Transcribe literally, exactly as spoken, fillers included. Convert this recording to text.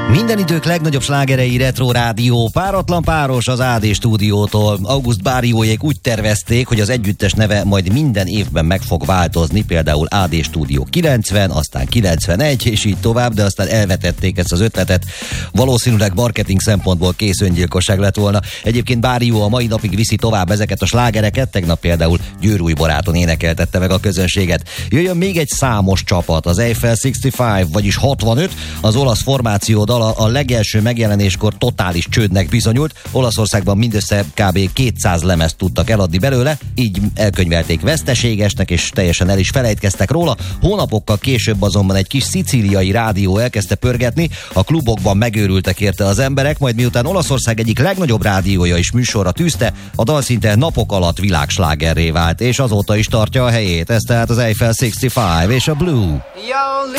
Minden idők legnagyobb slágerei Retro Rádió, páratlan páros az á dé stúdiótól. August Bárióék úgy tervezték, hogy az együttes neve majd minden évben meg fog változni, például á dé Stúdió kilencven, aztán kilencvenegy, és így tovább, de aztán elvetették ezt az ötletet. Valószínűleg marketing szempontból kész öngyilkosság lett volna. Egyébként Bárió a mai napig viszi tovább ezeket a slágereket, tegnap például Győrúj baráton énekeltette meg a közönséget. Jöjjön még egy számos csapat, az Eiffel hatvanöt, vagyis hatvanöt, az olasz formáció dala a legelső megjelenéskor totális csődnek bizonyult. Olaszországban mindössze kb. kétszáz lemezt tudtak eladni belőle, így elkönyvelték veszteségesnek, és teljesen el is felejtkeztek róla. Hónapokkal később azonban egy kis szicíliai rádió elkezdte pörgetni, a klubokban megőrültek érte az emberek, majd miután Olaszország egyik legnagyobb rádiója is műsorra tűzte, a dal szinte napok alatt világslágerré vált, és azóta is tartja a helyét. Ez tehát az Eiffel hatvanöt és a Blue.